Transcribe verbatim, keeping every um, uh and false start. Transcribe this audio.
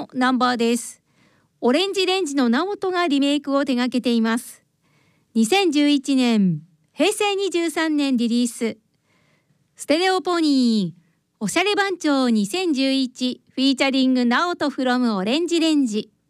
のナンバーです。オレンジレンジの直人がリメイクを手掛けています。にせんじゅういちねん、へいせいにじゅうさんねんリリース。ステレオポニー、おしゃれ番長にせんじゅういちフィーチャリング直人 from オレンジレンジ。